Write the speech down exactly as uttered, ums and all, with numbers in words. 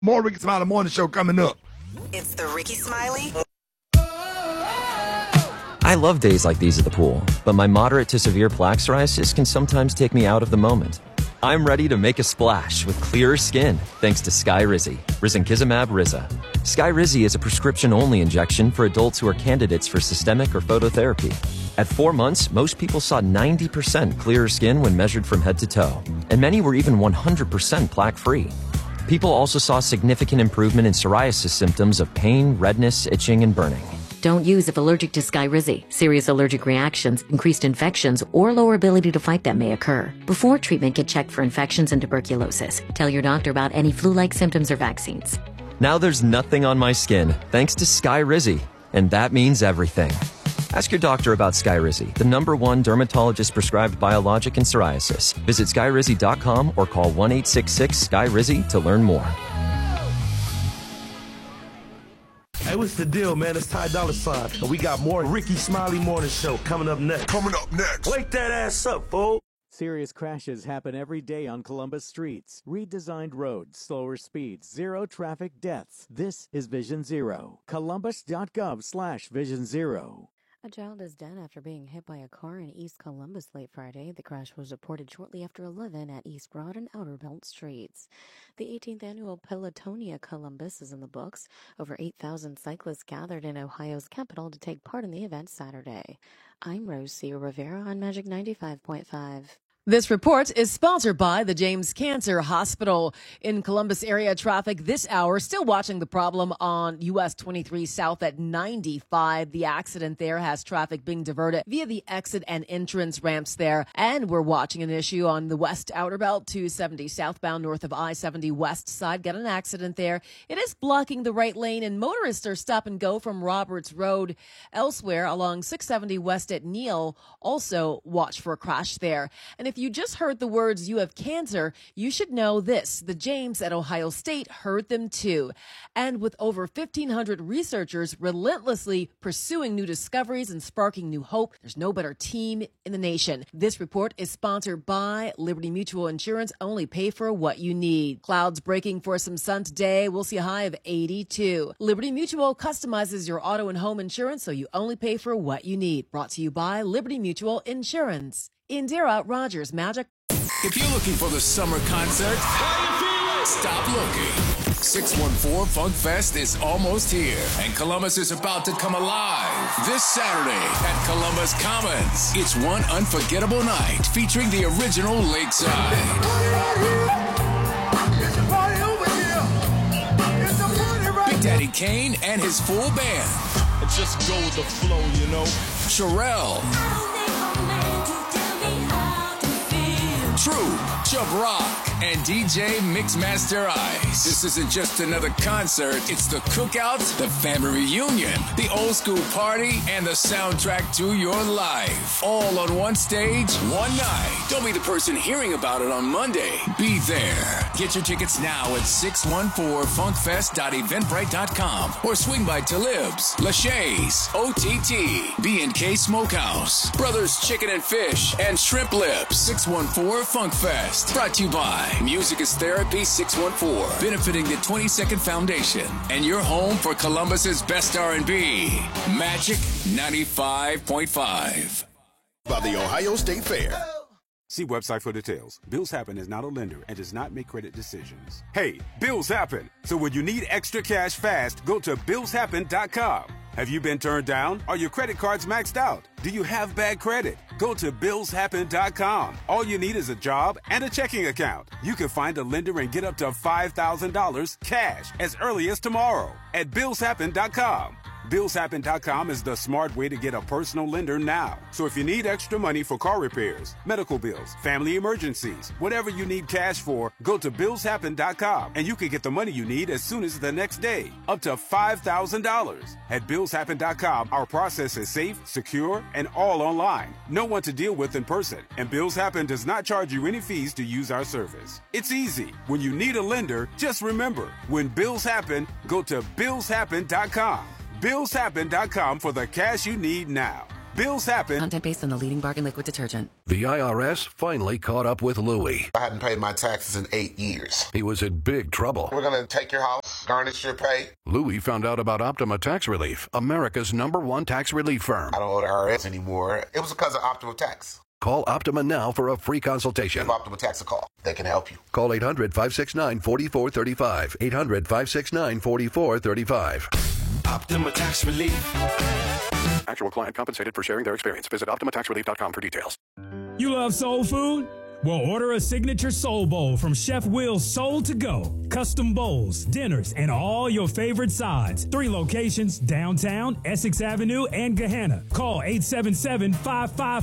More Ricky Smiley Morning Show coming up. It's the Ricky Smiley. I love days like these at the pool, but my moderate to severe plaque psoriasis can sometimes take me out of the moment. I'm ready to make a splash with clearer skin thanks to Skyrizi, Risankizumab Riza. Skyrizi is a prescription-only injection for adults who are candidates for systemic or phototherapy. At four months, most people saw ninety percent clearer skin when measured from head to toe, and many were even one hundred percent plaque-free. People also saw significant improvement in psoriasis symptoms of pain, redness, itching, and burning. Don't use if allergic to Skyrizi. Serious allergic reactions, increased infections, or lower ability to fight them may occur. Before treatment, get checked for infections and tuberculosis. Tell your doctor about any flu-like symptoms or vaccines. Now there's nothing on my skin thanks to Skyrizi, and that means everything. Ask your doctor about Skyrizi, the number one dermatologist-prescribed biologic in psoriasis. Visit skyrizi dot com or call one eight six six Sky Rizi to learn more. Hey, what's the deal, man? It's Ty Dolla Sign, and we got more Ricky Smiley Morning Show coming up next. Coming up next. Wake that ass up, fool. Serious crashes happen every day on Columbus streets. Redesigned roads, slower speeds, zero traffic deaths. This is Vision Zero. Columbus.gov slash Vision Zero. A child is dead after being hit by a car in East Columbus late Friday. The crash was reported shortly after eleven at East Broad and Outer Belt Streets. The eighteenth annual Pelotonia Columbus is in the books. Over eight thousand cyclists gathered in Ohio's capital to take part in the event Saturday. I'm Rose C. Rivera on Magic ninety-five point five. This report is sponsored by the James Cancer Hospital. In Columbus area traffic this hour, still watching the problem on U S twenty-three south at ninety-five. The accident there has traffic being diverted via the exit and entrance ramps there. And we're watching an issue on the west outer belt, two seventy southbound north of I seventy west side. Got an accident there. It is blocking the right lane, and motorists are stop and go from Roberts Road. Elsewhere along six seventy west at Neal, also watch for a crash there. And if you just heard the words "you have cancer," you should know this. The James at Ohio State heard them too. And with over fifteen hundred researchers relentlessly pursuing new discoveries and sparking new hope, there's no better team in the nation. This report is sponsored by Liberty Mutual Insurance. Only pay for what you need. Clouds breaking for some sun today. We'll see a high of eighty-two. Liberty Mutual customizes your auto and home insurance so you only pay for what you need. Brought to you by Liberty Mutual Insurance. Indira Rogers, Magic. If you're looking for the summer concert, stop looking. six one four Funk Fest is almost here, and Columbus is about to come alive. This Saturday at Columbus Commons, it's one unforgettable night featuring the original Lakeside. Big Daddy Kane and his full band. And just go with the flow, you know. Sherelle. True, Chubb Rock, and D J Mixmaster Ice. This isn't just another concert. It's the cookout, the family reunion, the old school party, and the soundtrack to your life. All on one stage, one night. Don't be the person hearing about it on Monday. Be there. Get your tickets now at six one four funk fest dot eventbrite dot com or swing by Talib's, Lachey's, O T T, B and K Smokehouse, Brothers Chicken and Fish, and Shrimp Lips. six one four Funk Fest. Brought to you by Music is Therapy six one four, benefiting the twenty-second Foundation, and your home for Columbus's best R and B. Magic ninety-five point five. By the Ohio State Fair. See website for details. Bills Happen is not a lender and does not make credit decisions. Hey, bills happen. So when you need extra cash fast, go to bills happen dot com. Have you been turned down? Are your credit cards maxed out? Do you have bad credit? Go to bills happen dot com. All you need is a job and a checking account. You can find a lender and get up to five thousand dollars cash as early as tomorrow at bills happen dot com. bills happen dot com is the smart way to get a personal lender now. So if you need extra money for car repairs, medical bills, family emergencies, whatever you need cash for, go to bills happen dot com and you can get the money you need as soon as the next day, up to five thousand dollars. At bills happen dot com, our process is safe, secure, and all online. No one to deal with in person, and Bills Happen does not charge you any fees to use our service. It's easy. When you need a lender, just remember, when bills happen, go to bills happen dot com. bills happen dot com for the cash you need now. Bills happen. Content based on the leading bargain liquid detergent. The I R S finally caught up with Louie. I hadn't paid my taxes in eight years. He was in big trouble. We're going to take your house, garnish your pay. Louie found out about Optima Tax Relief, America's number one tax relief firm. I don't owe the I R S anymore. It was because of Optima Tax. Call Optima now for a free consultation. Give Optima Tax a call. They can help you. Call eight hundred, five six nine, four four three five. eight hundred, five six nine, four four three five. Optima Tax Relief. Actual client compensated for sharing their experience. Visit Optima Tax Relief dot com for details. You love soul food? Well, order a signature soul bowl from Chef Will's Soul to Go. Custom bowls, dinners, and all your favorite sides. Three locations, downtown, Essex Avenue, and Gahanna. Call eight seven seven, five five